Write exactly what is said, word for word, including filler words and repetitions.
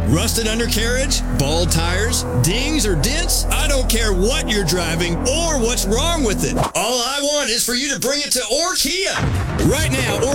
Rusted undercarriage? Bald tires? Dings or dents? I don't care what you're driving or what's wrong with it. All I want is for you to bring it to Or Kia. Right now, Or